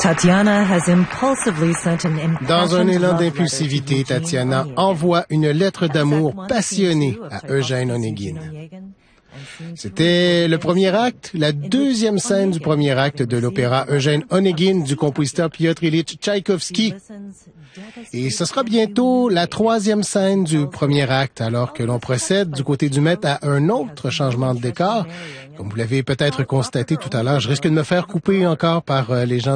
Dans un élan d'impulsivité, Tatiana envoie une lettre d'amour passionnée à Eugène Onegin. C'était le premier acte, la deuxième scène du premier acte de l'opéra Eugène Onegin du compositeur Piotr Ilyich Tchaïkovski. Et ce sera bientôt la troisième scène du premier acte, alors que l'on procède du côté du maître à un autre changement de décor. Comme vous l'avez peut-être constaté tout à l'heure, je risque de me faire couper encore par les gens